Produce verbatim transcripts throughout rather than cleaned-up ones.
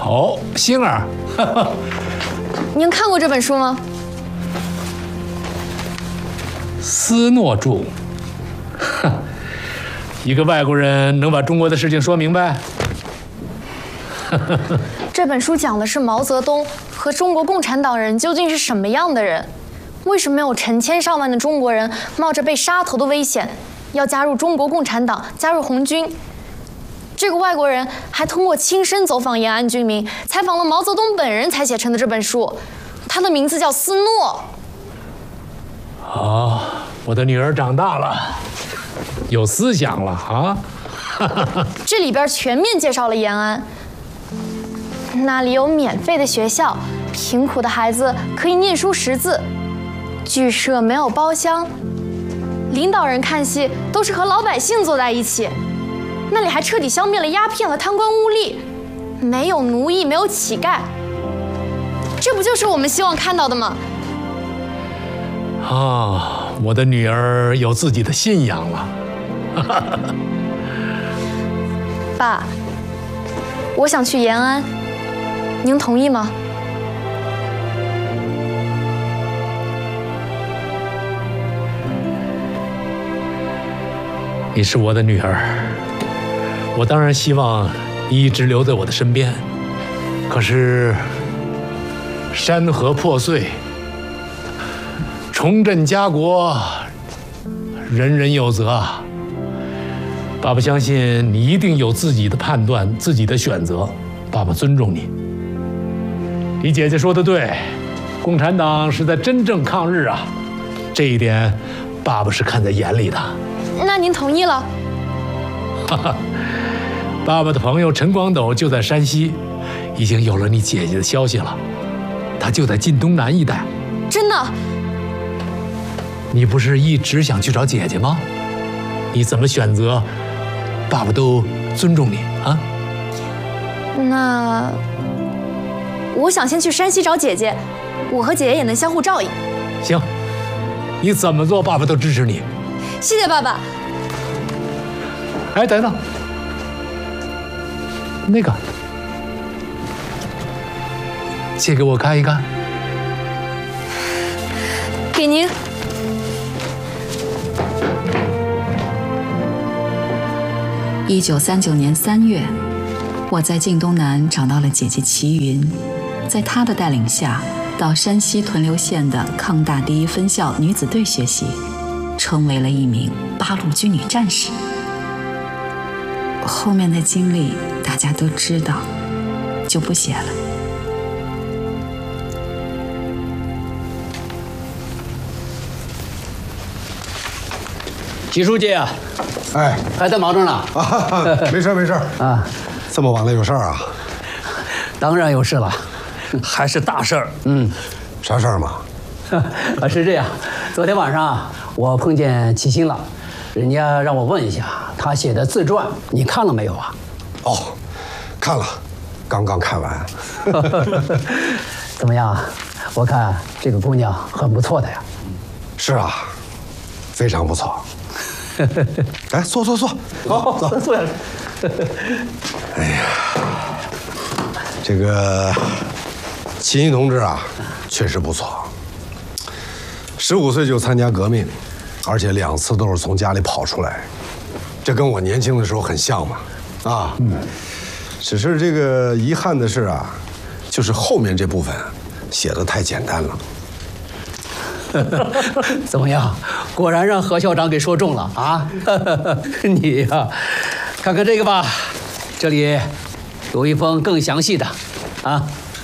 哦，星儿， 您看过这本书吗？ 斯诺著，一个外国人能把中国的事情说明白？ 这本书讲的是毛泽东和中国共产党人究竟是什么样的人，为什么有成千上万的中国人冒着被杀头的危险要加入中国共产党，加入红军？这个外国人还通过亲身走访延安军民，采访了毛泽东本人，才写成的这本书。他的名字叫斯诺。 哦，我的女儿长大了，有思想了啊！ 这里边全面介绍了延安，那里有免费的学校，贫苦的孩子可以念书识字，剧社没有包厢，领导人看戏都是和老百姓坐在一起。那里还彻底消灭了鸦片和贪官污吏，没有奴役，没有乞丐。这不就是我们希望看到的吗？ 啊，我的女儿有自己的信仰了。 爸，我想去延安，您同意吗？ 你是我的女儿，我当然希望你一直留在我的身边。可是，山河破碎，重振家国，人人有责。爸爸相信你一定有自己的判断，自己的选择。爸爸尊重你。你姐姐说的对，共产党是在真正抗日啊，这一点，爸爸是看在眼里的。 那您同意了？ 哈哈，爸爸的朋友陈光斗就在山西，已经有了你姐姐的消息了。他就在晋东南一带。 真的？ 你不是一直想去找姐姐吗？你怎么选择，爸爸都尊重你啊。 那我想先去山西找姐姐，我和姐姐也能相互照应。 行，你怎么做，爸爸都支持你。 谢谢爸爸。 哎，等等，那个，借给我看一看。 给您。 一九三九年三月，我在晋东南找到了姐姐齐云，在她的带领下，到山西屯留县的抗大第一分校女子队学习，成为了一名八路军女战士。后面的经历大家都知道，就不写了。 齐书记啊， 哎， 还在忙着呢啊？没事没事啊，这么晚了有事儿啊？ 当然有事了，还是大事儿。 嗯，啥事儿嘛？ 啊，是这样，昨天晚上啊，我碰见齐心了，人家让我问一下他写的自传，你看了没有啊？ 哦，看了，刚刚看完。 怎么样？我看这个姑娘很不错的呀。 是啊，非常不错。来，坐坐坐， 好，走，坐下来。 哎呀，这个齐心同志啊，确实不错。十五岁就参加革命，而且两次都是从家里跑出来，这跟我年轻的时候很像嘛。啊，嗯，只是这个遗憾的是啊，就是后面这部分写的太简单了。 怎么样？果然让何校长给说中了啊！你呀、啊，看看这个吧，这里有一封更详细的啊。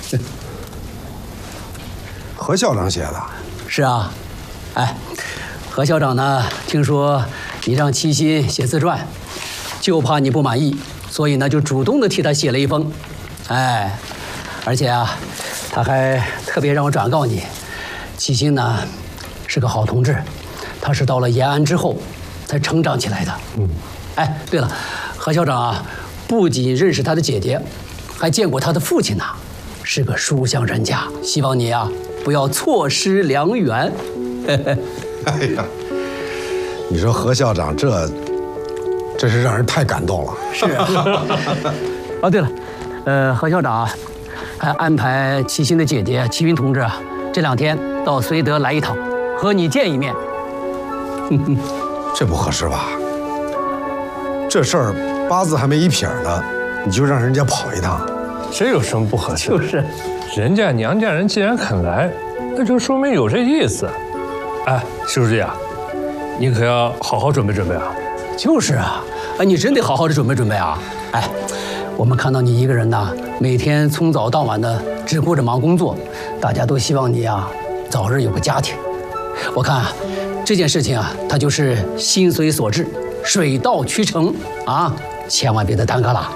何校长写的？ 是啊，哎，何校长呢？听说你让齐心写自传，就怕你不满意，所以呢就主动的替他写了一封。哎，而且啊，他还特别让我转告你，齐心呢是个好同志，他是到了延安之后才成长起来的。嗯，哎，对了，何校长啊，不仅认识他的姐姐，还见过他的父亲呢，是个书香人家。希望你啊不要错失良缘。 哎呀，你说何校长这，真是让人太感动了。 是啊。哦，对了，呃，何校长啊， 还安排齐心的姐姐齐云同志啊，这两天到绥德来一趟，和你见一面。 这不合适吧？这事儿八字还没一撇呢，你就让人家跑一趟， 这有什么不合适？ 就是， 人家娘家人既然肯来，那就说明有这意思。哎，石书记啊，你可要好好准备准备啊。 就是啊，哎，你真得好好的准备准备啊。哎，我们看到你一个人呐，每天从早到晚的只顾着忙工作，大家都希望你啊早日有个家庭。我看啊，这件事情啊，它就是心随所至，水到渠成啊，千万别再耽搁了。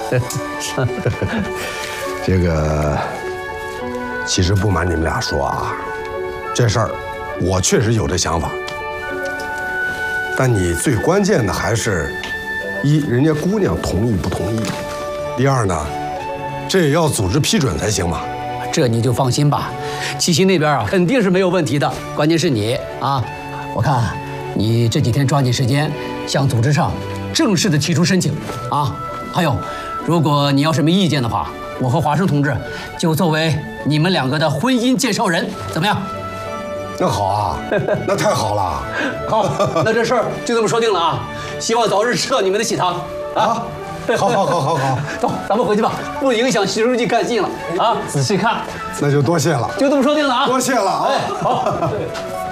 这个，其实不瞒你们俩说啊，这事儿我确实有这想法，但你最关键的还是，一人家姑娘同意不同意，第二呢，这也要组织批准才行嘛。 这你就放心吧，齐心那边啊肯定是没有问题的，关键是你啊，我看你这几天抓紧时间向组织上正式的提出申请啊。还有，如果你要是没意见的话，我和华生同志就作为你们两个的婚姻介绍人，怎么样？ 那好啊，那太好了。 好，那这事儿就这么说定了啊！希望早日吃到你们的喜糖啊！ 好，好，好，好，好， 走，咱们回去吧，不影响习书记看戏了啊！仔细看， 那就多谢了， 就这么说定了啊！ 多谢了啊！ 哎，好。